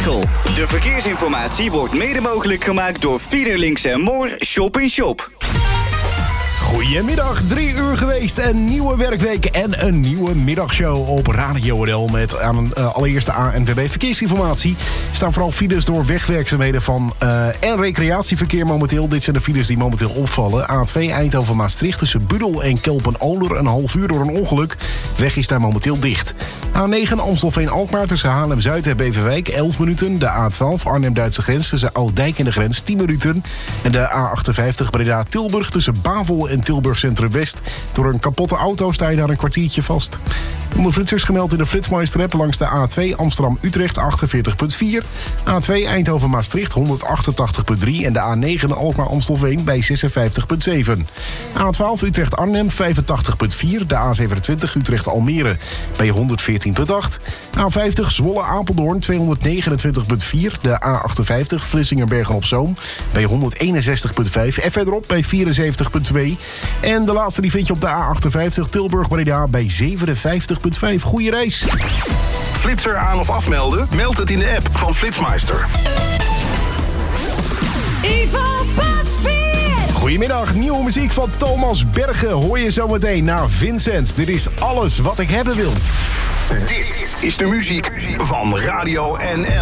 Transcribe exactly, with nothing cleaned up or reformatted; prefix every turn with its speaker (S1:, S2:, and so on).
S1: Michel. De verkeersinformatie wordt mede mogelijk gemaakt door Fiederlinks en Moor Shop in Shop.
S2: Goedemiddag, drie uur geweest, een nieuwe werkweek en een nieuwe middagshow op Radio N L met aan een uh, allereerste A N W B verkeersinformatie. Er staan vooral files door wegwerkzaamheden van uh, en recreatieverkeer momenteel. Dit zijn de files die momenteel opvallen. A twee Eindhoven-Maastricht tussen Budel en Kelpen-Oler een half uur door een ongeluk. Weg is daar momenteel dicht. A negen Amstelveen-Alkmaar tussen Haarlem-Zuid en Beverwijk elf minuten. De A twaalf Arnhem-Duitse grens tussen Ouddijk en de grens tien minuten. En de A achtenvijftig Breda-Tilburg tussen Bavel en Tilburg Centrum West. Door een kapotte auto sta je daar een kwartiertje vast. Onder flitsers gemeld in de Flitsmeister-app langs de A twee Amsterdam-Utrecht achtenveertig komma vier. A twee Eindhoven-Maastricht honderdachtentachtig komma drie. En de A negen Alkmaar-Amstelveen bij zesenvijftig komma zeven. A twaalf Utrecht-Arnhem vijfentachtig komma vier. De A zevenentwintig Utrecht-Almere bij honderdveertien komma acht. A vijftig Zwolle-Apeldoorn tweehonderdnegenentwintig komma vier. De A achtenvijftig Vlissingen-Bergen-op-Zoom bij honderdeenenzestig komma vijf. En verderop bij vierenzeventig komma twee. En de laatste die vind je op de A achtenvijftig Tilburg-Breda bij zevenenvijftig komma vijf. Goeie reis.
S3: Flitser aan of afmelden? Meld het in de app van Flitsmeister.
S4: Ivo Pasveer.
S2: Goedemiddag, nieuwe muziek van Thomas Bergen hoor je zometeen na Vincent. Dit is alles wat ik hebben wil.
S3: Dit is de muziek van Radio N L.